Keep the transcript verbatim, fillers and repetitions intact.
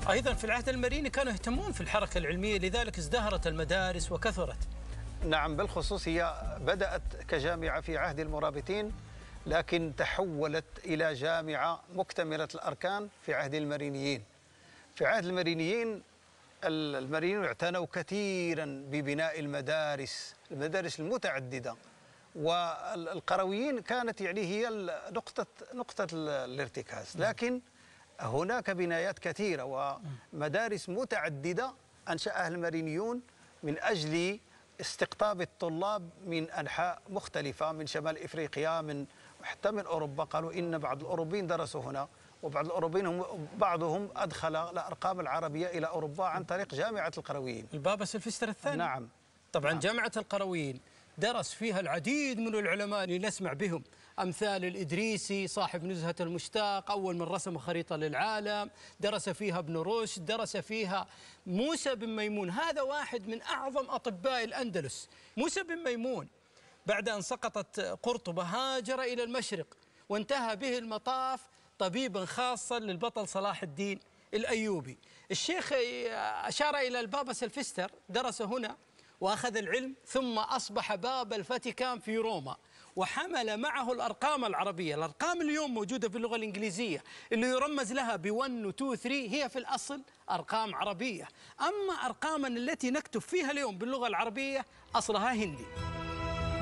أيضا في العهد المريني كانوا يهتمون في الحركة العلمية، لذلك ازدهرت المدارس وكثرت. نعم بالخصوص، هي بدأت كجامعة في عهد المرابطين، لكن تحولت إلى جامعة مكتملة الأركان في عهد المرينيين. في عهد المرينيين المرينيون اعتنوا كثيرا ببناء المدارس المدارس المتعددة، والقرويين كانت يعني هي نقطة نقطة الارتكاز، لكن هناك بنايات كثيرة ومدارس متعددة أنشأها المرينيون من أجل استقطاب الطلاب من أنحاء مختلفة، من شمال إفريقيا، من حتى من أوروبا. قالوا إن بعض الأوروبيين درسوا هنا، وبعض الأوروبيين هم بعضهم أدخل الأرقام العربية إلى أوروبا عن طريق جامعة القرويين. البابا سلفستر الثاني. نعم. طبعا نعم. جامعة القرويين درس فيها العديد من العلماء اللي نسمع بهم، أمثال الإدريسي صاحب نزهة المشتاق، أول من رسم خريطة للعالم، درس فيها ابن رشد، درس فيها موسى بن ميمون، هذا واحد من أعظم أطباء الأندلس. موسى بن ميمون بعد أن سقطت قرطبة هاجر إلى المشرق، وانتهى به المطاف طبيبا خاصا للبطل صلاح الدين الأيوبي. الشيخ أشار إلى البابا سلفستر، درس هنا وأخذ العلم، ثم أصبح باب الفاتيكان في روما، وحمل معه الأرقام العربية. الأرقام اليوم موجودة في اللغة الإنجليزية اللي يرمز لها ب واحد اثنين ثلاثة، هي في الأصل أرقام عربية، أما أرقامنا التي نكتب فيها اليوم باللغة العربية أصلها هندي.